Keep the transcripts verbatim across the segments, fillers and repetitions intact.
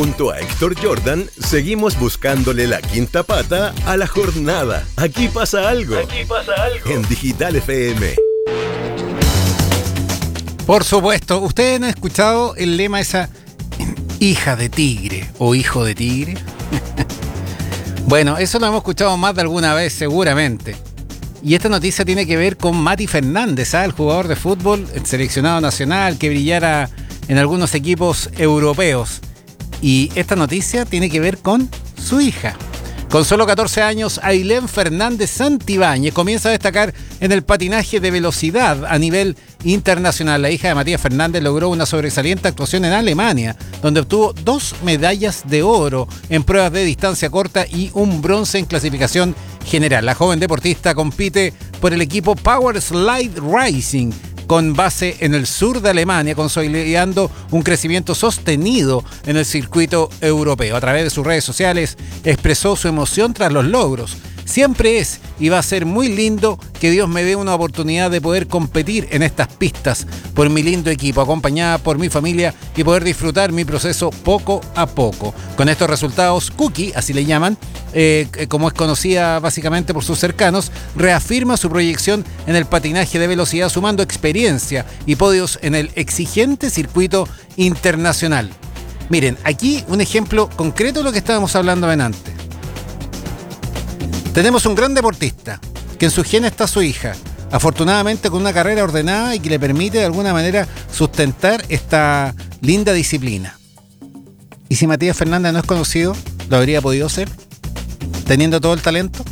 Junto a Héctor Jordan, seguimos buscándole la quinta pata a la jornada. Aquí pasa algo. Aquí pasa algo. En Digital F M. Por supuesto, ¿ustedes han escuchado el lema esa hija de tigre o hijo de tigre? Bueno, eso lo hemos escuchado más de alguna vez seguramente. Y esta noticia tiene que ver con Mati Fernández, ¿eh? El jugador de fútbol, el seleccionado nacional que brillara en algunos equipos europeos. Y esta noticia tiene que ver con su hija. Con solo catorce años, Ailén Fernández Santibáñez comienza a destacar en el patinaje de velocidad a nivel internacional. La hija de Matías Fernández logró una sobresaliente actuación en Alemania, donde obtuvo dos medallas de oro en pruebas de distancia corta y un bronce en clasificación general. La joven deportista compite por el equipo Power Slide Racing, con base en el sur de Alemania, consolidando un crecimiento sostenido en el circuito europeo. A través de sus redes sociales expresó su emoción tras los logros. Siempre es y va a ser muy lindo que Dios me dé una oportunidad de poder competir en estas pistas por mi lindo equipo, acompañada por mi familia y poder disfrutar mi proceso poco a poco. Con estos resultados, Cookie, así le llaman, eh, como es conocida básicamente por sus cercanos, reafirma su proyección en el patinaje de velocidad, sumando experiencia y podios en el exigente circuito internacional. Miren, aquí un ejemplo concreto de lo que estábamos hablando antes. Tenemos un gran deportista, que en su gen está su hija, afortunadamente con una carrera ordenada y que le permite de alguna manera sustentar esta linda disciplina. ¿Y si Matías Fernández no es conocido, lo habría podido ser, teniendo todo el talento?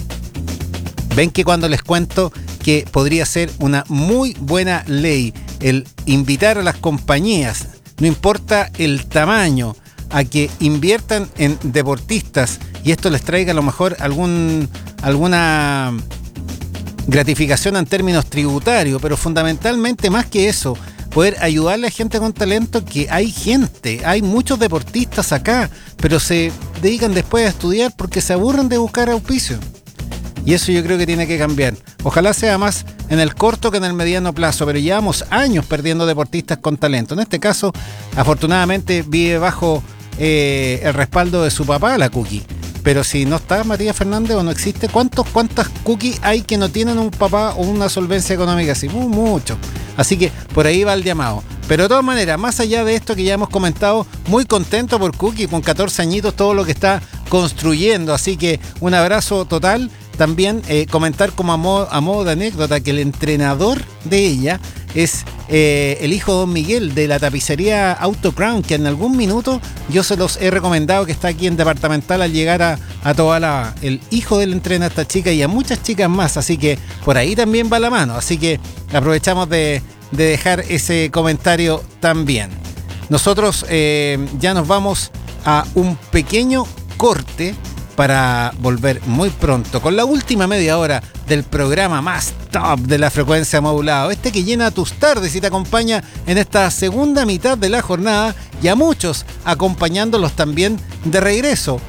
Ven que cuando les cuento que podría ser una muy buena ley el invitar a las compañías, no importa el tamaño, a que inviertan en deportistas y esto les traiga a lo mejor algún, alguna gratificación en términos tributarios, pero fundamentalmente más que eso, poder ayudarle a gente con talento, que hay gente, hay muchos deportistas acá, pero se dedican después a estudiar porque se aburren de buscar auspicio. Y eso yo creo que tiene que cambiar. Ojalá sea más en el corto que en el mediano plazo, pero llevamos años perdiendo deportistas con talento. En este caso, afortunadamente, vive bajo eh, el respaldo de su papá, la Cookie. Pero si no está Matías Fernández o no existe, ¿cuántos, ¿cuántas cookies hay que no tienen un papá o una solvencia económica así? Muy, mucho. Así que por ahí va el llamado. Pero de todas maneras, más allá de esto que ya hemos comentado, muy contento por Cookie, con catorce añitos, todo lo que está construyendo. Así que un abrazo total. También eh, comentar como a modo, a modo de anécdota que el entrenador de ella es eh, el hijo de Don Miguel de la tapicería Auto Crown, que en algún minuto yo se los he recomendado, que está aquí en Departamental al llegar a, a toda la... El hijo del entrena a esta chica y a muchas chicas más, así que por ahí también va la mano. Así que aprovechamos de, de dejar ese comentario también. Nosotros eh, ya nos vamos a un pequeño corte para volver muy pronto con la última media hora del programa más top de la frecuencia modulada, este que llena tus tardes y te acompaña en esta segunda mitad de la jornada, y a muchos acompañándolos también de regreso